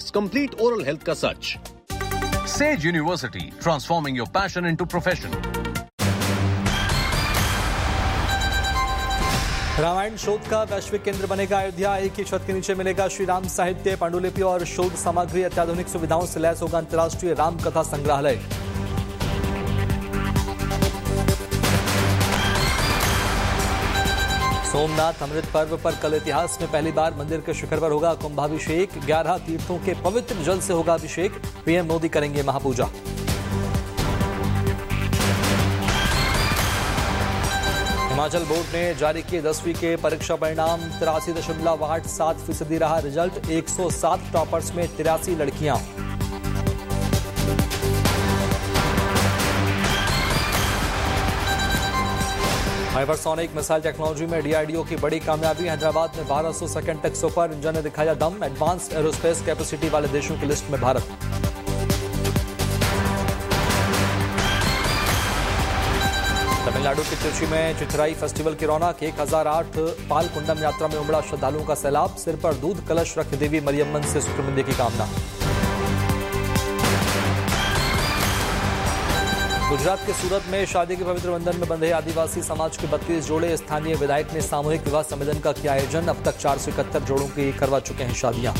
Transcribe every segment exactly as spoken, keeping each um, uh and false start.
Sage, complete oral health का सच. Sage University, transforming your passion into profession. Ramayan शोध का वैश्विक केंद्र बनेगा अयोध्या. एक ही छत के नीचे मिलेगा श्री राम साहित्य, पांडुलिपि और शोध सामग्री. अत्याधुनिक सुविधाओं से लैस होगा अंतर्राष्ट्रीय राम कथा संग्रहालय. सोमनाथ अमृत पर्व पर कल इतिहास में पहली बार मंदिर के शिखर पर होगा कुंभाभिषेक. ग्यारह तीर्थों के पवित्र जल से होगा अभिषेक. पीएम मोदी करेंगे महापूजा. हिमाचल बोर्ड ने जारी किए दसवीं के परीक्षा परिणाम. तिरासी दशमलव आठ सात फीसदी रहा रिजल्ट. एक सौ सात टॉपर्स में तिरासी लड़कियां. हाइपरसोनिक मिसाइल टेक्नोलॉजी में डीआरडीओ की बड़ी कामयाबी. हैदराबाद में बारह सौ सेकंड तक सुपर इंजन ने दिखाया दम. एडवांस एरोस्पेस कैपेसिटी वाले देशों की लिस्ट में भारत. तमिलनाडु के त्रिची में चिथराई फेस्टिवल की रौनक. एक हजार आठ पाल कुंडम यात्रा में उमड़ा श्रद्धालुओं का सैलाब. सिर पर दूध कलश रख देवी मरियम्मन से सुक्रमंदी की कामना. गुजरात के सूरत में शादी के पवित्र बंधन में बंधे आदिवासी समाज के बत्तीस जोड़े. स्थानीय विधायक ने सामूहिक विवाह सम्मेलन का किया आयोजन. अब तक चार सौ इकहत्तर जोड़ों की करवा चुके हैं शादियां.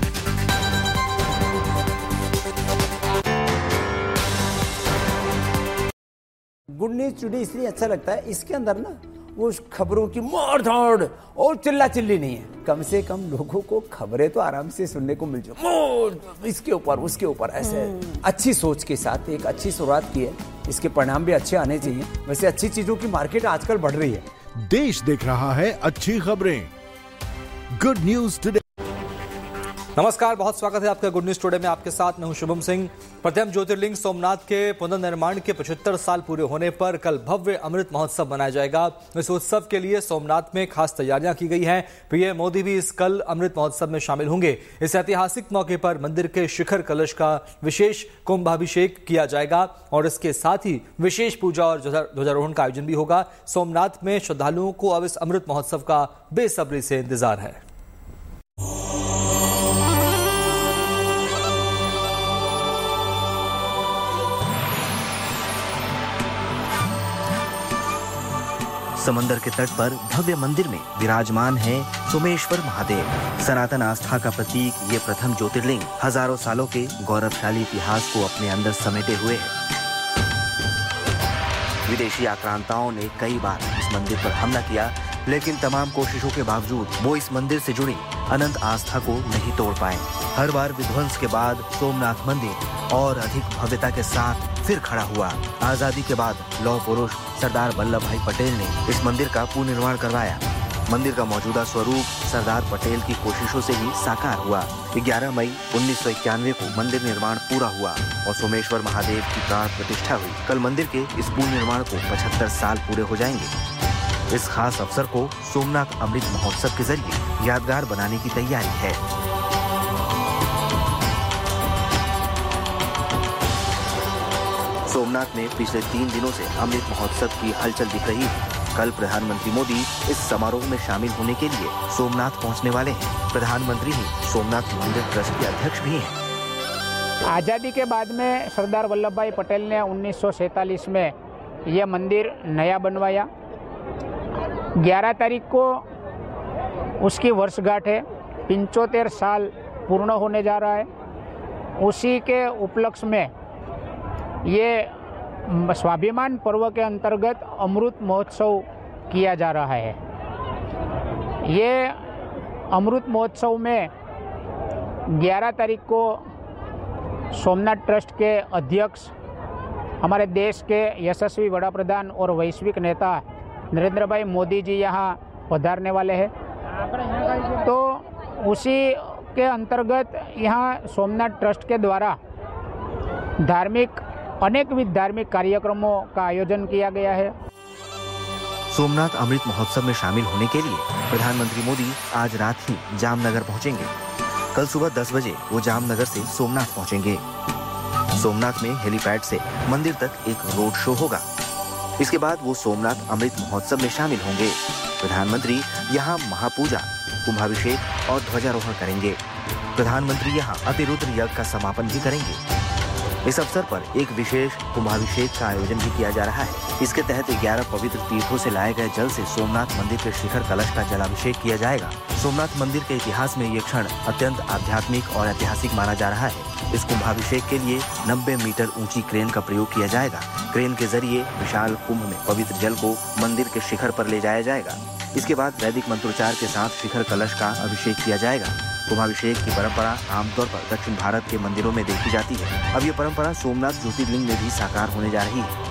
गुड न्यूज टुडे इसलिए अच्छा लगता है, इसके अंदर ना वो खबरों की मार धाड़ और चिल्ला चिल्ली नहीं है. कम से कम लोगों को खबरें तो आराम से सुनने को मिल जाए. इसके ऊपर उसके ऊपर ऐसे अच्छी सोच के साथ एक अच्छी शुरुआत की है. इसके परिणाम भी अच्छे आने चाहिए. वैसे अच्छी चीजों की मार्केट आजकल बढ़ रही है. देश देख रहा है अच्छी खबरें. Good news today. नमस्कार, बहुत स्वागत है आपका गुड न्यूज टुडे में. आपके साथ मैं हूं शुभम सिंह. प्रथम ज्योतिर्लिंग सोमनाथ के पुनर्निर्माण के पचहत्तर साल पूरे होने पर कल भव्य अमृत महोत्सव मनाया जाएगा. इस उत्सव के लिए सोमनाथ में खास तैयारियां की गई हैं. पीएम मोदी भी इस कल अमृत महोत्सव में शामिल होंगे. इस ऐतिहासिक मौके पर मंदिर के शिखर कलश का विशेष कुंभाभिषेक किया जाएगा और इसके साथ ही विशेष पूजा और ध्वजारोहण का आयोजन भी होगा. सोमनाथ में श्रद्धालुओं को अब इस अमृत महोत्सव का बेसब्री से इंतजार है. समंदर के तट पर भव्य मंदिर में विराजमान है सोमेश्वर महादेव. सनातन आस्था का प्रतीक ये प्रथम ज्योतिर्लिंग हजारों सालों के गौरवशाली इतिहास को अपने अंदर समेटे हुए है. विदेशी आक्रांताओं ने कई बार इस मंदिर पर हमला किया, लेकिन तमाम कोशिशों के बावजूद वो इस मंदिर से जुड़ी अनंत आस्था को नहीं तोड़ पाए. हर बार विध्वंस के बाद सोमनाथ मंदिर और अधिक भव्यता के साथ फिर खड़ा हुआ. आजादी के बाद लौह पुरुष सरदार वल्लभ भाई पटेल ने इस मंदिर का पुनर्निर्माण करवाया. मंदिर का मौजूदा स्वरूप सरदार पटेल की कोशिशों से ही साकार हुआ. ग्यारह मई उन्नीस सौ इक्यानवे को मंदिर निर्माण पूरा हुआ और सोमेश्वर महादेव की प्राण प्रतिष्ठा हुई. कल मंदिर के इस पुनर्निर्माण को पचहत्तर साल पूरे हो जाएंगे. इस खास अवसर को सोमनाथ अमृत महोत्सव के जरिए यादगार बनाने की तैयारी है. सोमनाथ में पिछले तीन दिनों से अमृत महोत्सव की हलचल दिख रही है. कल प्रधानमंत्री मोदी इस समारोह में शामिल होने के लिए सोमनाथ पहुंचने वाले हैं. प्रधानमंत्री ही सोमनाथ मंदिर ट्रस्ट के अध्यक्ष भी हैं. आज़ादी के बाद में सरदार वल्लभ भाई पटेल ने उन्नीस सौ सैंतालीस में यह मंदिर नया बनवाया. ग्यारह तारीख को उसकी वर्षगांठ है. पंचोत्तर साल पूर्ण होने जा रहा है. उसी के उपलक्ष्य में ये स्वाभिमान पर्व के अंतर्गत अमृत महोत्सव किया जा रहा है. ये अमृत महोत्सव में ग्यारह तारीख को सोमनाथ ट्रस्ट के अध्यक्ष, हमारे देश के यशस्वी वड़ा प्रधान और वैश्विक नेता नरेंद्र भाई मोदी जी यहाँ पधारने वाले हैं. तो उसी के अंतर्गत यहाँ सोमनाथ ट्रस्ट के द्वारा धार्मिक अनेक विध धार्मिक कार्यक्रमों का आयोजन किया गया है. सोमनाथ अमृत महोत्सव में शामिल होने के लिए प्रधानमंत्री मोदी आज रात ही जामनगर पहुंचेंगे. कल सुबह दस बजे वो जामनगर से सोमनाथ पहुंचेंगे. सोमनाथ में हेलीपैड से मंदिर तक एक रोड शो होगा. इसके बाद वो सोमनाथ अमृत महोत्सव में शामिल होंगे. प्रधानमंत्री यहाँ महापूजा, कुंभाभिषेक और ध्वजारोहण करेंगे. प्रधानमंत्री यहाँ अतिरुद्र यज्ञ का समापन भी करेंगे। इस अवसर पर एक विशेष कुंभाभिषेक का आयोजन भी किया जा रहा है। इसके तहत ग्यारह पवित्र तीर्थों से लाए गए जल से सोमनाथ मंदिर के शिखर कलश का जलाभिषेक किया जाएगा। सोमनाथ मंदिर के इतिहास में ये क्षण अत्यंत आध्यात्मिक और ऐतिहासिक माना जा रहा है। इस कुंभाभिषेक के लिए नब्बे मीटर ऊंची क्रेन का प्रयोग किया जाएगा। क्रेन के जरिए विशाल कुंभ में पवित्र जल को मंदिर के शिखर पर ले जाया जाएगा। इसके बाद वैदिक मंत्रोच्चार के साथ शिखर कलश का अभिषेक किया जाएगा। कुंभाभिषेक की परंपरा आमतौर पर दक्षिण भारत के मंदिरों में देखी जाती है। अब ये परंपरा सोमनाथ ज्योतिर्लिंग में भी साकार होने जा रही है।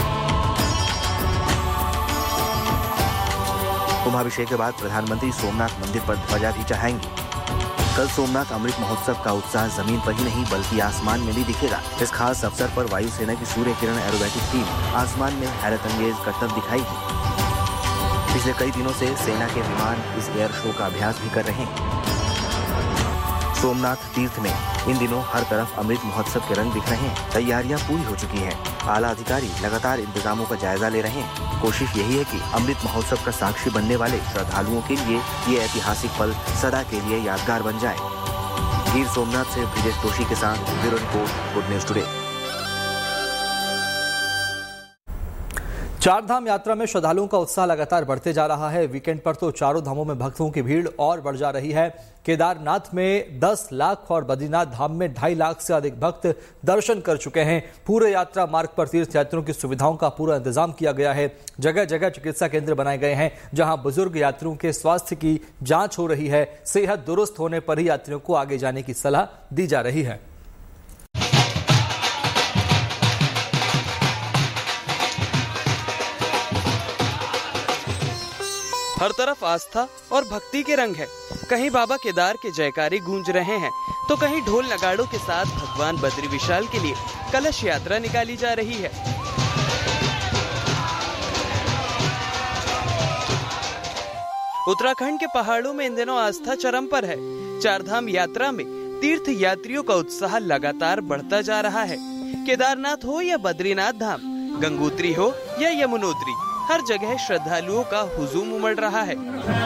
कुंभाभिषेक के बाद प्रधानमंत्री सोमनाथ मंदिर पर ध्वजा भी चढ़ाएंगे। कल सोमनाथ अमृत महोत्सव का उत्साह जमीन पर ही नहीं बल्कि आसमान में भी दिखेगा। इस खास अवसर पर वायुसेना की सूर्य किरण एरोबैटिक टीम आसमान में हैरतअंगेज करतब दिखाई दी। पिछले कई दिनों से सेना के विमान इस एयर शो का अभ्यास भी कर रहे हैं। सोमनाथ तीर्थ में इन दिनों हर तरफ अमृत महोत्सव के रंग दिख रहे हैं। तैयारियां पूरी हो चुकी हैं। आला अधिकारी लगातार इंतजामों का जायजा ले रहे हैं। कोशिश यही है कि अमृत महोत्सव का साक्षी बनने वाले श्रद्धालुओं के लिए ये ऐतिहासिक पल सदा के लिए यादगार बन जाए। गिर सोमनाथ से ब्रिजेश जोशी के साथ bureau report, good news today. Chardham यात्रा में श्रद्धालुओं का उत्साह लगातार बढ़ते जा रहा है। वीकेंड पर तो चारों धामों में भक्तों की भीड़ और बढ़ जा रही है। केदारनाथ में दस लाख और बद्रीनाथ धाम में ढाई लाख से अधिक भक्त दर्शन कर चुके हैं। पूरे यात्रा मार्ग पर तीर्थ यात्रियों की सुविधाओं का पूरा इंतजाम किया गया है। जगह जगह चिकित्सा केंद्र बनाए गए हैं, जहां बुजुर्ग यात्रियों के स्वास्थ्य की जांच हो रही है। सेहत दुरुस्त होने पर ही यात्रियों को आगे जाने की सलाह दी जा रही है। हर तरफ आस्था और भक्ति के रंग है। कहीं बाबा केदार के जयकारे गूंज रहे हैं तो कहीं ढोल नगाड़ों के साथ भगवान बद्री विशाल के लिए कलश यात्रा निकाली जा रही है। उत्तराखंड के पहाड़ों में इन दिनों आस्था चरम पर है। चारधाम यात्रा में तीर्थ यात्रियों का उत्साह लगातार बढ़ता जा रहा है। केदारनाथ हो या बद्रीनाथ धाम, गंगोत्री हो या यमुनोत्री, हर जगह श्रद्धालुओं का हुजूम उमड़ रहा है।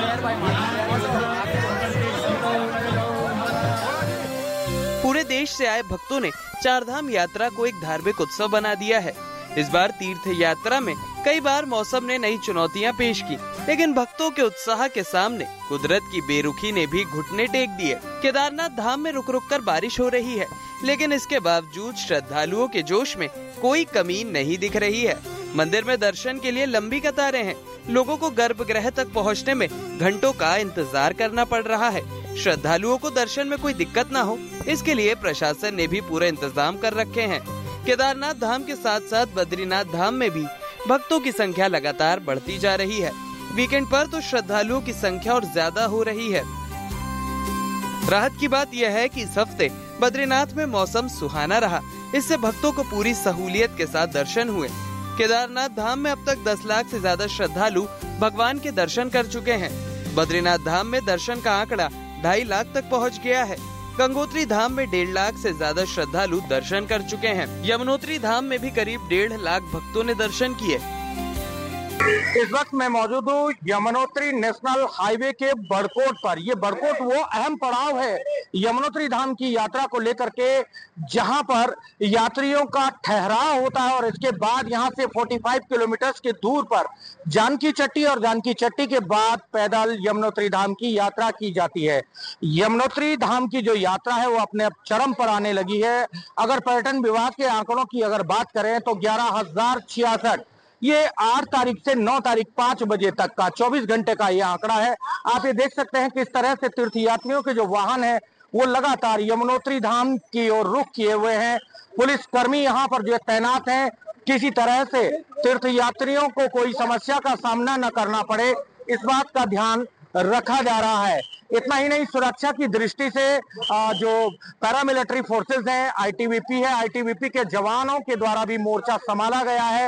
पूरे देश से आए भक्तों ने चारधाम यात्रा को एक धार्मिक उत्सव बना दिया है। इस बार तीर्थ यात्रा में कई बार मौसम ने नई चुनौतियां पेश की, लेकिन भक्तों के उत्साह के सामने कुदरत की बेरुखी ने भी घुटने टेक दिए। केदारनाथ धाम में रुक रुक कर बारिश हो रही है, लेकिन इसके बावजूद श्रद्धालुओं के जोश में कोई कमी नहीं दिख रही है। मंदिर में दर्शन के लिए लंबी कतारें हैं। लोगों को गर्भगृह तक पहुंचने में घंटों का इंतजार करना पड़ रहा है। श्रद्धालुओं को दर्शन में कोई दिक्कत ना हो, इसके लिए प्रशासन ने भी पूरे इंतजाम कर रखे हैं। केदारनाथ धाम के साथ साथ बद्रीनाथ धाम में भी भक्तों की संख्या लगातार बढ़ती जा रही है। वीकेंड पर तो श्रद्धालुओं की संख्या और ज्यादा हो रही है। राहत की बात यह है कि इस हफ्ते बद्रीनाथ में मौसम सुहाना रहा। इससे भक्तों को पूरी सहूलियत के साथ दर्शन हुए। केदारनाथ धाम में अब तक दस लाख से ज्यादा श्रद्धालु भगवान के दर्शन कर चुके हैं। बद्रीनाथ धाम में दर्शन का आंकड़ा ढाई लाख तक पहुंच गया है। गंगोत्री धाम में डेढ़ लाख से ज्यादा श्रद्धालु दर्शन कर चुके हैं। यमुनोत्री धाम में भी करीब डेढ़ लाख भक्तों ने दर्शन किए। इस वक्त मैं मौजूद हूँ यमुनोत्री नेशनल हाईवे के बड़कोट पर। ये बड़कोट वो अहम पड़ाव है यमुनोत्री धाम की यात्रा को लेकर के, जहां पर यात्रियों का ठहराव होता है और इसके बाद यहां से पैंतालीस किलोमीटर के दूर पर जानकी चट्टी और जानकी चट्टी के बाद पैदल यमुनोत्री धाम की यात्रा की जाती है। यमुनोत्री धाम की जो यात्रा है वो अपने चरम पर आने लगी है। अगर पर्यटन विभाग के आंकड़ों की अगर बात करें तो ग्यारह हजार छियासठ ये आठ तारीख से नौ तारीख पांच बजे तक का चौबीस घंटे का ये आंकड़ा है। आप ये देख सकते हैं किस तरह से तीर्थयात्रियों के जो वाहन है वो लगातार यमुनोत्री धाम की ओर रुख किए हुए हैं। पुलिस कर्मी यहाँ पर जो तैनात हैं, किसी तरह से तीर्थयात्रियों को कोई समस्या का सामना न करना पड़े, इस बात का ध्यान रखा जा रहा है। इतना ही नहीं, सुरक्षा की दृष्टि से जो पैरामिलिट्री फोर्सेस हैं, आईटीबीपी है, आईटीबीपी के जवानों के द्वारा भी मोर्चा संभाला गया है।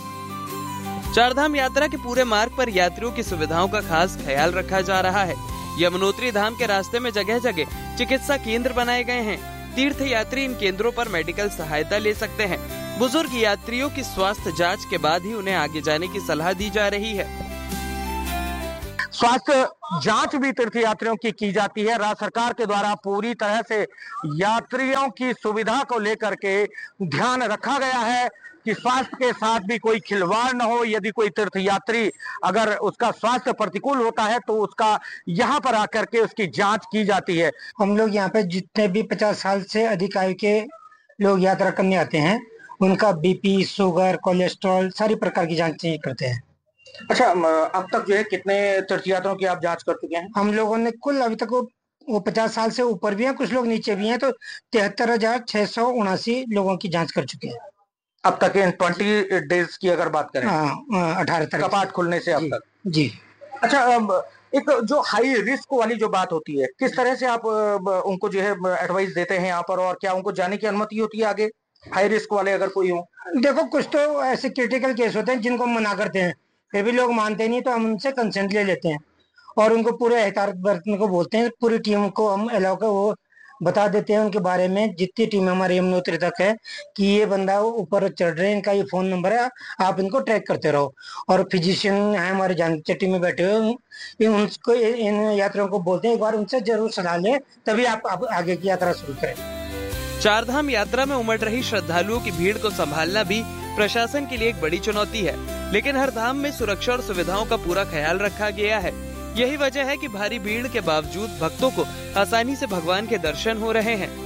चारधाम यात्रा के पूरे मार्ग पर यात्रियों की सुविधाओं का खास ख्याल रखा जा रहा है। यमुनोत्री धाम के रास्ते में जगह जगह चिकित्सा केंद्र बनाए गए हैं। तीर्थ यात्री इन केंद्रों पर मेडिकल सहायता ले सकते हैं। बुजुर्ग यात्रियों की स्वास्थ्य जांच के बाद ही उन्हें आगे जाने की सलाह दी जा रही है। स्वास्थ्य जांच भी तीर्थयात्रियों की की जाती है। राज्य सरकार के द्वारा पूरी तरह से यात्रियों की सुविधा को लेकर के ध्यान रखा गया है कि स्वास्थ्य के साथ भी कोई खिलवाड़ न हो। यदि कोई तीर्थयात्री अगर उसका स्वास्थ्य प्रतिकूल होता है तो उसका यहाँ पर आकर के उसकी जांच की जाती है। हम लोग यहाँ पे जितने भी पचास साल से अधिक आयु के लोग यात्रा करने आते हैं उनका बीपी, शुगर, कोलेस्ट्रॉल सारी प्रकार की जांच करते हैं। अच्छा, अब तक जो है कितने तीर्थयात्रियों की आप जांच कर चुके हैं? हम लोगों ने कुल अभी तक वो, वो पचास साल से ऊपर भी हैं, कुछ लोग नीचे भी हैं, तो तिहत्तर हजार छह सौ उनासी लोगों की जांच कर चुके हैं अब तक। इन ट्वेंटी डेज की अगर बात करें, अठारह तारीख कपाट खुलने से अब तक जी। अच्छा, एक जो हाई रिस्क वाली जो बात होती है, किस तरह से आप उनको जो है एडवाइस देते हैं यहाँ पर, और क्या उनको जाने की अनुमति होती है आगे, हाई रिस्क वाले अगर कोई हो? देखो, कुछ तो ऐसे क्रिटिकल केस होते हैं जिनको हम मना करते हैं, फिर भी लोग मानते नहीं, तो हम उनसे कंसेंट ले लेते हैं और उनको पूरे एहतियात बरतने को बोलते हैं। पूरी टीम को हम अलाउ कर वो बता देते हैं उनके बारे में, जितनी टीम हमारी यमुनोत्री तक है, कि ये बंदा ऊपर चढ़ रहे हैं, इनका ये फोन नंबर है, आप इनको ट्रैक करते रहो। और फिजिशियन है हमारे जान टीम में बैठे हुए, उनको इन यात्रियों को बोलते हैं एक बार उनसे जरूर सलाह लें, तभी आप, आप आगे की यात्रा शुरू करें। चारधाम यात्रा में उमड़ रही श्रद्धालुओं की भीड़ को संभालना भी प्रशासन के लिए एक बड़ी चुनौती है, लेकिन हर धाम में सुरक्षा और सुविधाओं का पूरा ख्याल रखा गया है। यही वजह है कि भारी भीड़ के बावजूद भक्तों को आसानी से भगवान के दर्शन हो रहे हैं।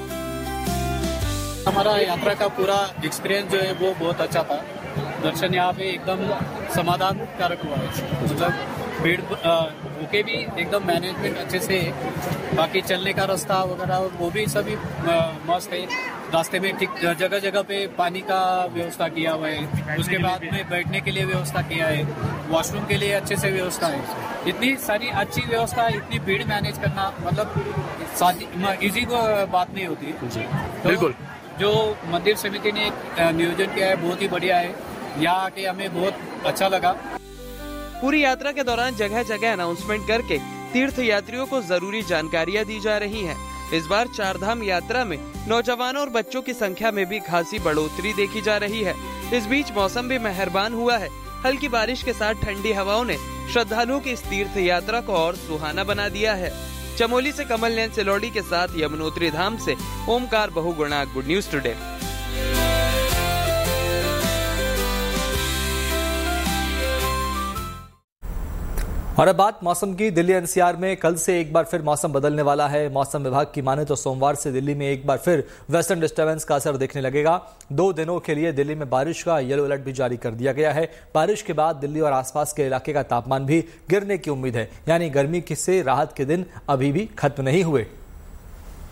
हमारा यात्रा का पूरा एक्सपीरियंस जो है वो बहुत अच्छा था। दर्शन यहाँ पे एकदम समाधान कारक हुआ है, मतलब भीड़ भूखे भी एकदम मैनेजमेंट अच्छे से, बाकी चलने का रास्ता वगैरह वो भी सभी मस्त है। रास्ते में ठीक जगह जगह पे पानी का व्यवस्था किया हुआ है, उसके बाद में बैठने के लिए व्यवस्था किया है, वॉशरूम के लिए अच्छे से व्यवस्था है। इतनी सारी अच्छी व्यवस्था, इतनी भीड़ मैनेज करना मतलब इजी बात नहीं होती जी। तो बिल्कुल, जो मंदिर समिति ने नियोजन किया है बहुत ही बढ़िया है, यहाँ आके हमें बहुत अच्छा लगा। पूरी यात्रा के दौरान जगह जगह अनाउंसमेंट करके तीर्थ यात्रियों को जरूरी जानकारियाँ दी जा रही हैं। इस बार चारधाम यात्रा में नौजवानों और बच्चों की संख्या में भी खासी बढ़ोतरी देखी जा रही है। इस बीच मौसम भी मेहरबान हुआ है। हल्की बारिश के साथ ठंडी हवाओं ने श्रद्धालुओं की इस तीर्थ यात्रा को और सुहाना बना दिया है। चमोली से कमल नयन सिलौड़ी के साथ यमुनोत्री धाम से Omkar Bahuguna, good news today. और अब बात मौसम की। दिल्ली एनसीआर में कल से एक बार फिर मौसम बदलने वाला है। मौसम विभाग की माने तो सोमवार से दिल्ली में एक बार फिर वेस्टर्न डिस्टर्बेंस का असर देखने लगेगा। दो दिनों के लिए दिल्ली में बारिश का येलो अलर्ट भी जारी कर दिया गया है। बारिश के बाद दिल्ली और आसपास के इलाके का तापमान भी गिरने की उम्मीद है, यानी गर्मी से राहत के दिन अभी भी खत्म नहीं हुए।